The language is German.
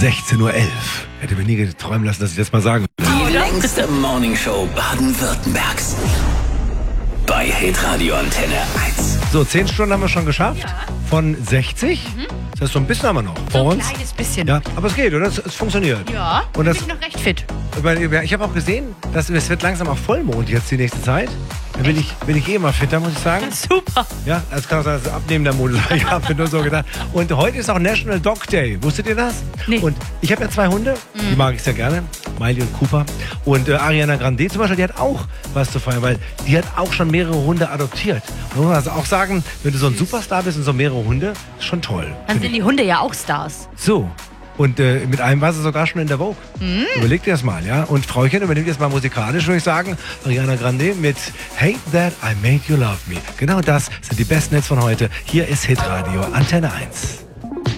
16:11 Uhr. Hätte mir nie träumen lassen, dass ich das mal sagen würde. Die längste Morningshow Baden-Württembergs. Bei Hitradio Antenne 1. So, 10 Stunden haben wir schon geschafft. Ja. Von 60. Das heißt, so ein bisschen haben wir noch vor so ein uns. kleines bisschen. Ja, aber es geht, oder? Es funktioniert. Ja, und das, bin ich noch recht fit. Ich habe auch gesehen, dass es wird langsam auch Vollmond jetzt die nächste Zeit. Da bin ich eh mal fitter, muss ich sagen. Super. Ja, das kann auch sein, dass es abnehmender Mond ist. Ich habe mir nur so gedacht. Und heute ist auch National Dog Day. Wusstet ihr das? Nee. Und ich habe ja 2 Hunde. Die mag ich sehr gerne. Miley und Cooper. Und Ariana Grande zum Beispiel, die hat auch was zu feiern, weil die hat auch schon mehrere Hunde adoptiert. Und man muss also auch sagen, wenn du so ein Superstar bist und so mehrere Hunde, ist schon toll. Dann sind die Hunde ja auch Stars. So. Und mit einem war sie sogar schon in der Vogue. Überleg dir das mal, ja. Und Frauchen übernimmt jetzt mal musikalisch, würde ich sagen. Ariana Grande mit Hate That I Made You Love Me. Genau das sind die besten Hits von heute. Hier ist Hitradio Antenne 1.